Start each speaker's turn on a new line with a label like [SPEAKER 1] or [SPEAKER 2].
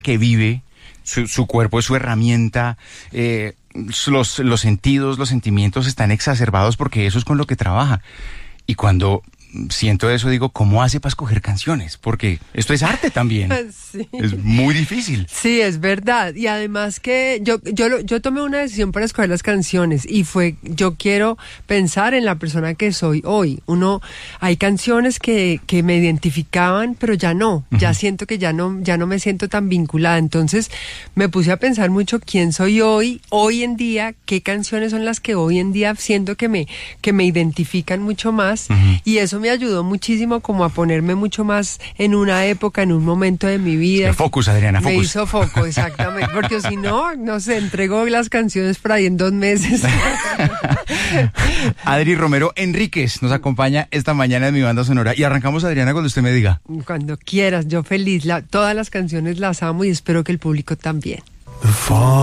[SPEAKER 1] que vive, su cuerpo es su herramienta, los sentidos, los sentimientos están exacerbados porque eso es con lo que trabaja. Y cuando siento eso, digo, ¿cómo hace para escoger canciones? Porque esto es arte también.
[SPEAKER 2] Sí.
[SPEAKER 1] Es muy difícil.
[SPEAKER 2] Sí, es verdad. Y además que yo tomé una decisión para escoger las canciones y yo quiero pensar en la persona que soy hoy. Hay canciones que me identificaban, pero ya no. Ya siento que ya no me siento tan vinculada. Entonces me puse a pensar mucho quién soy hoy en día, qué canciones son las que hoy en día siento que me identifican mucho más. Y eso me ayudó muchísimo como a ponerme mucho más en una época, en un momento de mi vida.
[SPEAKER 1] El focus, Adriana, focus.
[SPEAKER 2] Me hizo foco, exactamente, porque si no sé, entrego las canciones por ahí en 2 meses.
[SPEAKER 1] Adri Romero Enríquez nos acompaña esta mañana en Mi Banda Sonora. Y arrancamos, Adriana, cuando usted me diga.
[SPEAKER 2] Cuando quieras, yo feliz. Todas las canciones las amo y espero que el público también.